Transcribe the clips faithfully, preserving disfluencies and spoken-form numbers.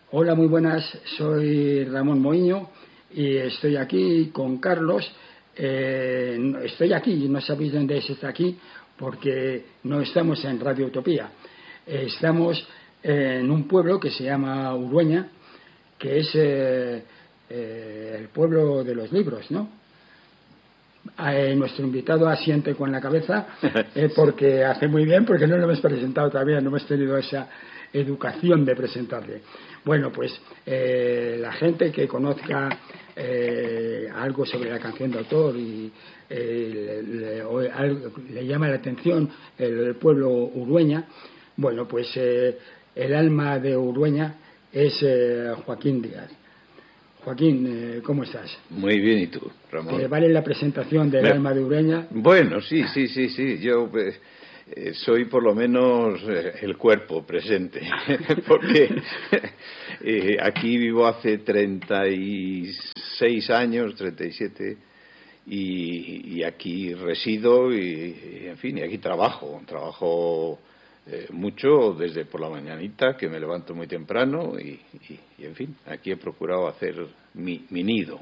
Hola, muy buenas, soy Ramón Moiño y estoy aquí con Carlos. Eh, estoy aquí, no sabéis dónde se está aquí porque no estamos en Radio Utopía. Eh, estamos en un pueblo que se llama Urueña, que es eh, eh, el pueblo de los libros, ¿no? Eh, nuestro invitado asiente con la cabeza eh, porque hace muy bien, porque no lo hemos presentado todavía, no hemos tenido esa educación de presentarle. Bueno, pues eh, la gente que conozca eh, algo sobre la canción de autor y eh, le, le, o, algo, le llama la atención el, el pueblo Urueña, bueno, pues eh, el alma de Urueña es eh, Joaquín Díaz. Joaquín, eh, ¿cómo estás? Muy bien, ¿y tú, Ramón? ¿Te vale la presentación del Me... alma de Urueña? Bueno, sí, sí, sí, sí. Yo eh, soy por lo menos eh, el cuerpo presente, porque eh, aquí vivo hace treinta y seis años, treinta y siete, y, y aquí resido y, y, en fin, y aquí trabajo. Trabajo eh, mucho desde por la mañanita, que me levanto muy temprano, y, y, y en fin, aquí he procurado hacer mi, mi nido.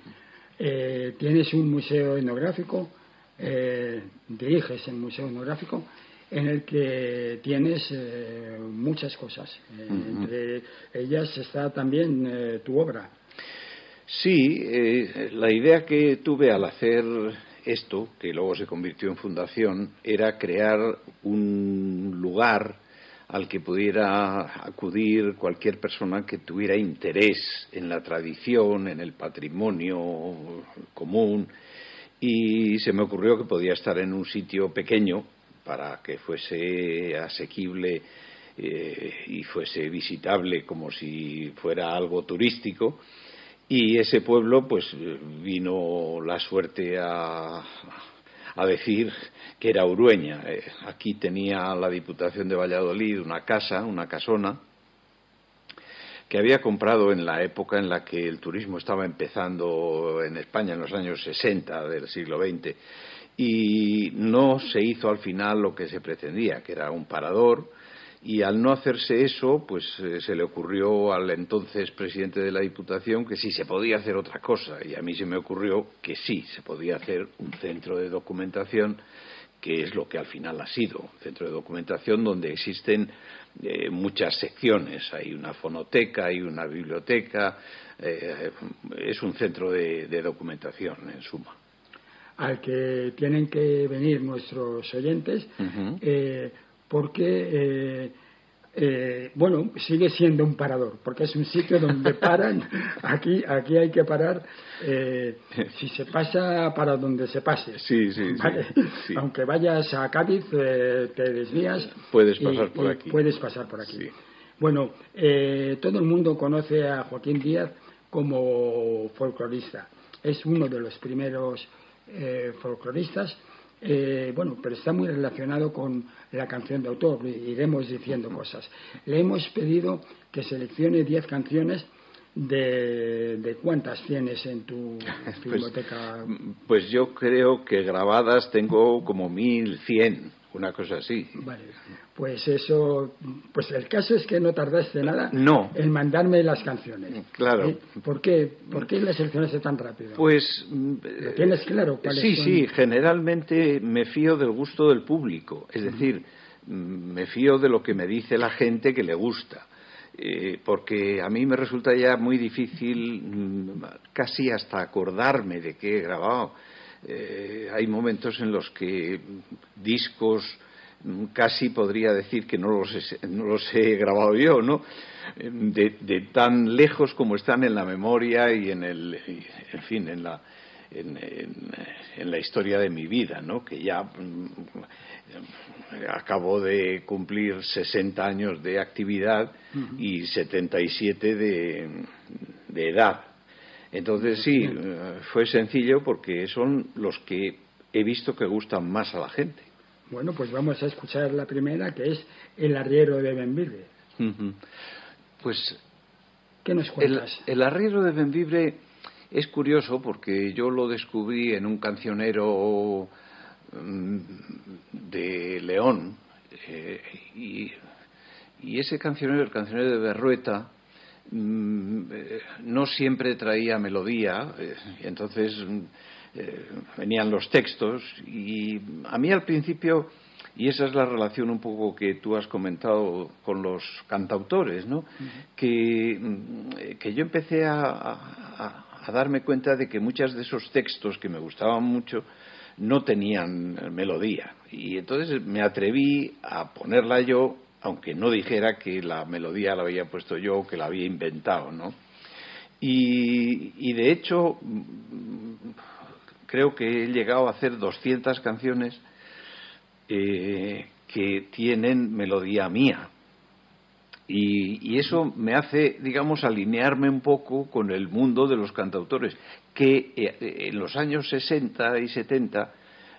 Eh, tienes un museo etnográfico, eh, diriges el museo etnográfico, en el que tienes eh, muchas cosas. Eh, uh-huh. Entre ellas está también eh, tu obra. Sí, eh, la idea que tuve al hacer esto, que luego se convirtió en fundación, era crear un lugar al que pudiera acudir cualquier persona que tuviera interés en la tradición, en el patrimonio común, y se me ocurrió que podía estar en un sitio pequeño para que fuese asequible eh, y fuese visitable como si fuera algo turístico. Y ese pueblo, pues, vino la suerte a, a decir que era Urueña. Eh, aquí tenía la Diputación de Valladolid una casa, una casona, que había comprado en la época en la que el turismo estaba empezando en España, en los años sesenta del siglo veinte, y no se hizo al final lo que se pretendía, que era un parador. Y al no hacerse eso, pues eh, se le ocurrió al entonces presidente de la Diputación que sí se podía hacer otra cosa, y a mí se me ocurrió que sí se podía hacer un centro de documentación, que es lo que al final ha sido, un centro de documentación donde existen eh, muchas secciones. Hay una fonoteca, hay una biblioteca, eh, es un centro de, de documentación, en suma. Al que tienen que venir nuestros oyentes, uh-huh. eh, porque, eh, eh, bueno, sigue siendo un parador, porque es un sitio donde paran, aquí aquí hay que parar, eh, si se pasa, para donde se pase. Sí, sí, ¿vale? sí, sí. Aunque vayas a Cádiz, eh, te desvías. Puedes pasar y, por y aquí. Puedes pasar por aquí. Sí. Bueno, eh, todo el mundo conoce a Joaquín Díaz como folclorista. Es uno de los primeros eh, folcloristas. Eh, bueno, pero está muy relacionado con la canción de autor, iremos diciendo cosas. Le hemos pedido que seleccione diez canciones. De, ¿De cuántas tienes en tu biblioteca? Pues, pues yo creo que grabadas tengo como mil cien, una cosa así. Vale, pues eso, pues el caso es que no tardaste nada no. en mandarme las canciones. Claro. ¿Eh? ¿Por qué? ¿Por qué las seleccionaste tan rápido? Pues ¿lo tienes claro? ¿Cuáles sí, son? sí, generalmente me fío del gusto del público, es decir, uh-huh. me fío de lo que me dice la gente que le gusta. Eh, porque a mí me resulta ya muy difícil casi hasta acordarme de qué he grabado. Eh, hay momentos en los que discos casi podría decir que no los he, no los he grabado yo, ¿no? De, de tan lejos como están en la memoria y en el, en fin, en la En, en, en la historia de mi vida, ¿no? Que ya mm, acabo de cumplir sesenta años de actividad uh-huh. y setenta y siete de, de edad. Entonces sí, uh, fue sencillo porque son los que he visto que gustan más a la gente. Bueno, pues vamos a escuchar la primera, que es El arriero de Bembibre. Uh-huh. Pues ¿qué nos cuentas? El, el arriero de Bembibre es curioso porque yo lo descubrí en un cancionero de León eh, y, y ese cancionero, el cancionero de Berrueta, mm, eh, no siempre traía melodía, eh, y entonces eh, venían los textos, y a mí al principio, y esa es la relación un poco que tú has comentado con los cantautores, ¿no? Uh-huh. que, que yo empecé a, a, a darme cuenta de que muchos de esos textos que me gustaban mucho no tenían melodía, y entonces me atreví a ponerla yo, aunque no dijera que la melodía la había puesto yo o que la había inventado, ¿no? Y, y de hecho creo que he llegado a hacer doscientas canciones eh, que tienen melodía mía, y, y eso me hace, digamos, alinearme un poco con el mundo de los cantautores, que eh, en los años sesenta y setenta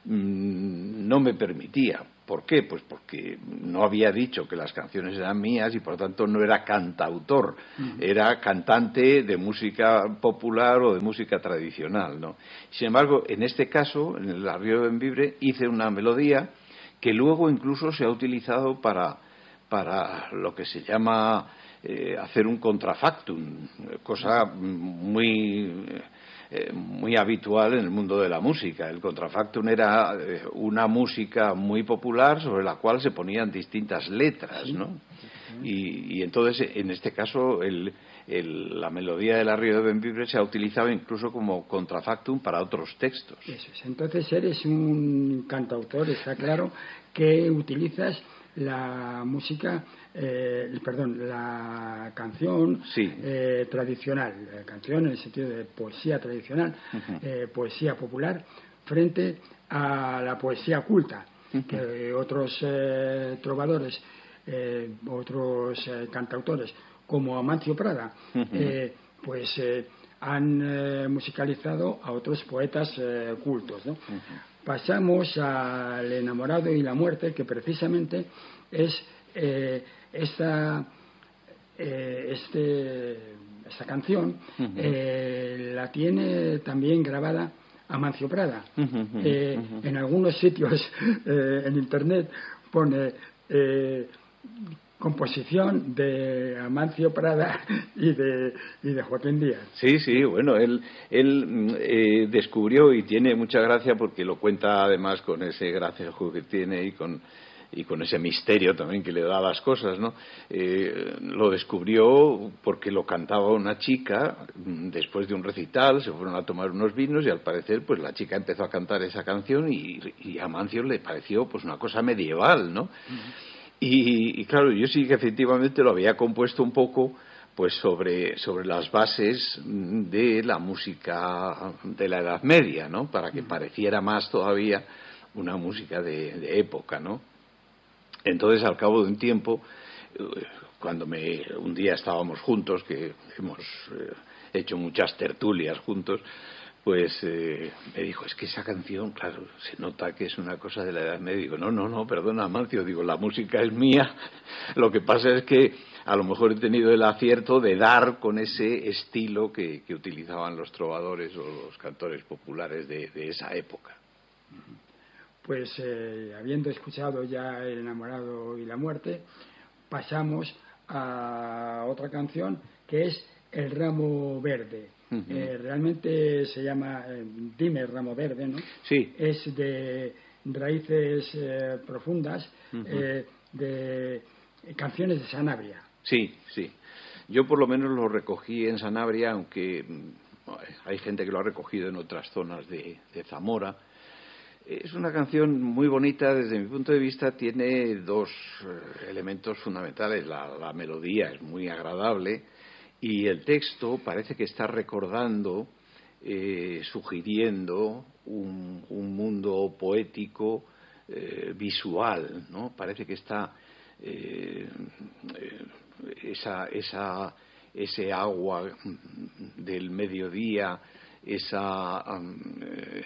mmm, no me permitía. ¿Por qué? Pues porque no había dicho que las canciones eran mías y por tanto no era cantautor, uh-huh. era cantante de música popular o de música tradicional, ¿no? Sin embargo, en este caso, en el Arriero de Bembibre, hice una melodía que luego incluso se ha utilizado para, para lo que se llama eh, hacer un contrafactum, cosa muy... Eh, muy habitual en el mundo de la música. El contrafactum era eh, una música muy popular sobre la cual se ponían distintas letras, ¿no? Y, y entonces, en este caso, el, el, la melodía del Arriero de Bembibre se ha utilizado incluso como contrafactum para otros textos. Eso es. Entonces eres un cantautor, está claro, que utilizas la música, eh, perdón, la canción sí. eh, tradicional, la canción en el sentido de poesía tradicional, uh-huh. eh, poesía popular, frente a la poesía culta, uh-huh. que otros eh, trovadores, eh, otros eh, cantautores, como Amancio Prada, uh-huh. eh, pues eh, han eh, musicalizado a otros poetas eh, cultos, ¿no? Uh-huh. Pasamos al Enamorado y la muerte, que precisamente es eh, esta, eh, este, esta canción, uh-huh. eh, la tiene también grabada Amancio Prada. Uh-huh. Eh, uh-huh. En algunos sitios eh, en Internet pone eh, composición de Amancio Prada y de, y de Joaquín Díaz. Sí, sí, bueno, él, él eh, descubrió, y tiene mucha gracia porque lo cuenta además con ese gracejo que tiene y con, y con ese misterio también que le da a las cosas, ¿no? Eh, lo descubrió porque lo cantaba una chica después de un recital, se fueron a tomar unos vinos y al parecer pues la chica empezó a cantar esa canción y, y a Amancio le pareció pues una cosa medieval, ¿no? Uh-huh. Y, y claro, yo sí que efectivamente lo había compuesto un poco pues sobre, sobre las bases de la música de la Edad Media, ¿no? Para que pareciera más todavía una música de, de época, ¿no? Entonces, al cabo de un tiempo, cuando me, un día estábamos juntos, que hemos eh, hecho muchas tertulias juntos, pues eh, me dijo, es que esa canción, claro, se nota que es una cosa de la Edad Media. Digo, no, no, no, perdona, Amancio, digo, la música es mía. Lo que pasa es que a lo mejor he tenido el acierto de dar con ese estilo que, que utilizaban los trovadores o los cantores populares de, de esa época. Pues eh, habiendo escuchado ya El Enamorado y la muerte, pasamos a otra canción que es El Ramo Verde. Uh-huh. Eh, realmente se llama eh, Dime Ramo Verde, ¿no? Sí. Es de raíces eh, profundas, uh-huh. eh, de canciones de Sanabria. Sí, sí. Yo por lo menos lo recogí en Sanabria, aunque hay gente que lo ha recogido en otras zonas de, de Zamora. Es una canción muy bonita, desde mi punto de vista tiene dos eh, elementos fundamentales. La, la melodía es muy agradable y el texto parece que está recordando, eh, sugiriendo un, un mundo poético, eh, visual, ¿no? Parece que está eh, esa, esa, ese agua del mediodía, esa eh,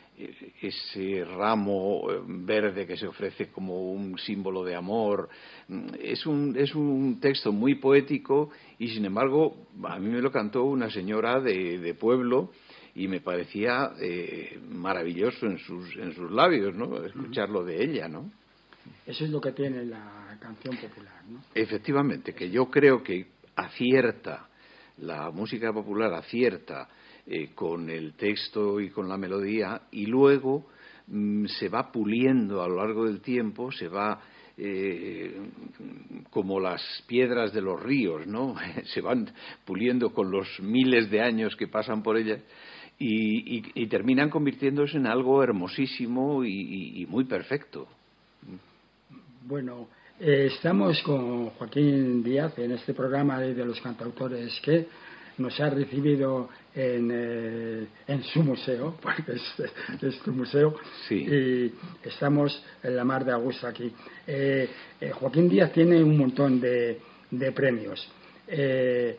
ese ramo verde que se ofrece como un símbolo de amor. Es un, es un texto muy poético y, sin embargo, a mí me lo cantó una señora de, de pueblo y me parecía eh, maravilloso en sus, en sus labios, ¿no? Escucharlo de ella, ¿no? Eso es lo que tiene la canción popular, ¿no? Efectivamente, que yo creo que acierta la música popular acierta eh, con el texto y con la melodía, y luego mm, se va puliendo a lo largo del tiempo, se va eh, como las piedras de los ríos, ¿no? Se van puliendo con los miles de años que pasan por ellas. Y, y, y terminan convirtiéndose en algo hermosísimo y, y, y muy perfecto. Bueno, eh, estamos con Joaquín Díaz en este programa de, de los cantautores que nos ha recibido en, eh, en su museo, porque es, es tu museo, sí. Y estamos en la mar de a gusto aquí. Eh, eh, Joaquín Díaz tiene un montón de, de premios. Eh,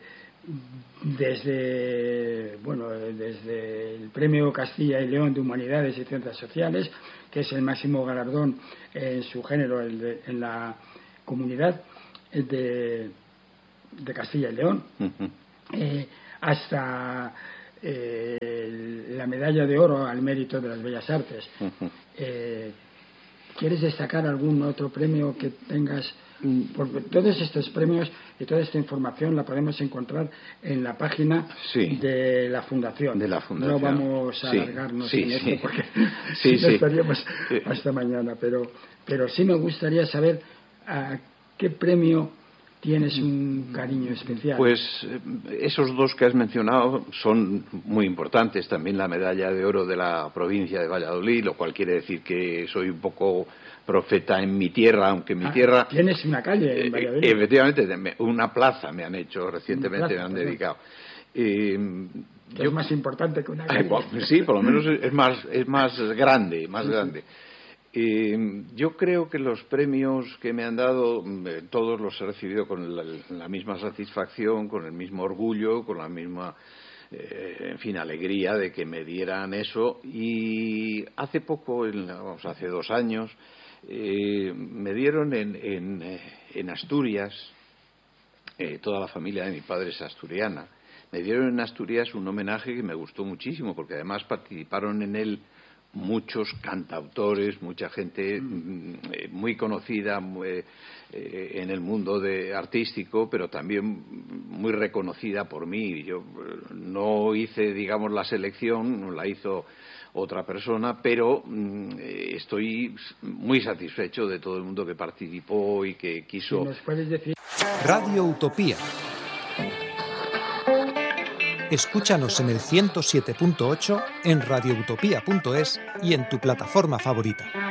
desde bueno desde el Premio Castilla y León de Humanidades y Ciencias Sociales, que es el máximo galardón en su género el de, en la comunidad de, de Castilla y León, uh-huh. eh, hasta eh, la medalla de oro al mérito de las bellas artes. Uh-huh. eh, ¿Quieres destacar algún otro premio que tengas? Porque todos estos premios y toda esta información la podemos encontrar en la página sí. de la Fundación. De la Fundación. No vamos a sí. alargarnos sí, en sí. esto porque sí, si no sí. estaríamos sí. hasta mañana. Pero, pero sí me gustaría saber a qué premio tienes un cariño especial. Pues esos dos que has mencionado son muy importantes. También la medalla de oro de la provincia de Valladolid, lo cual quiere decir que soy un poco profeta en mi tierra, aunque mi ah, tierra... Tienes una calle en Valladolid. Eh, efectivamente, una plaza me han hecho recientemente, plaza, me han perdón. dedicado. Eh, yo, es más importante que una calle. Eh, sí, por lo menos es más, es más grande, más sí, grande. Sí. Eh, yo creo que los premios que me han dado, eh, todos los he recibido con la, la misma satisfacción, con el mismo orgullo, con la misma, eh, en fin, alegría de que me dieran eso. Y hace poco, en, vamos, hace dos años, eh, me dieron en, en, en Asturias, eh, toda la familia de mi padre es asturiana, me dieron en Asturias un homenaje que me gustó muchísimo, porque además participaron en él muchos cantautores, mucha gente mm, muy conocida muy, eh, en el mundo de artístico, pero también muy reconocida por mí. Yo no hice, digamos, la selección, la hizo otra persona, pero mm, estoy muy satisfecho de todo el mundo que participó y que quiso. ¿Nos puedes decir? Radio Utopía. Escúchanos en el ciento siete punto ocho, en radioutopía punto es y en tu plataforma favorita.